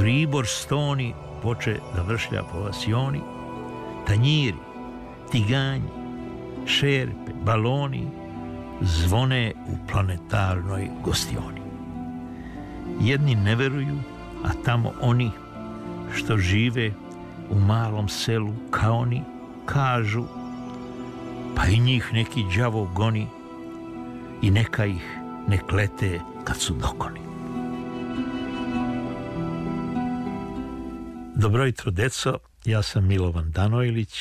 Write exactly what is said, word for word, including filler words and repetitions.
Vribor stoni poče da vršlja po vasioni, tanjiri, tiganji, šerpe, baloni zvone u planetarnoj gostioni. Jedni ne veruju, a tamo oni što žive u malom selu kao oni kažu, pa i njih neki đavo goni i neka ih ne klete kad su dokoni. Dobro jutro, deco, ja sam Milovan Danojlić